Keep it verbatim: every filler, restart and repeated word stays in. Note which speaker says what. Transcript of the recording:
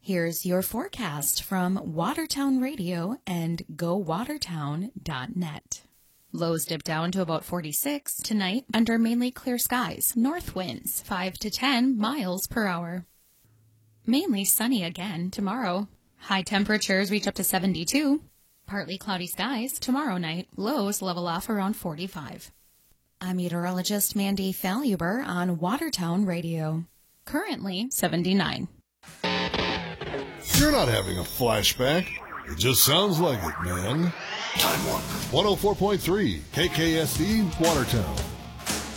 Speaker 1: Here's your forecast from Watertown Radio and go watertown dot net. Lows dip down to about forty-six tonight under mainly clear skies. North winds five to ten miles per hour. Mainly sunny again tomorrow. High temperatures reach up to seventy-two. Partly cloudy skies tomorrow night. Lows level off around forty-five. I'm meteorologist Mandy Faluber on Watertown Radio. Currently seventy-nine.
Speaker 2: You're not having a flashback. It just sounds like it, man. Time Warp. one oh four point three K K S D, Watertown.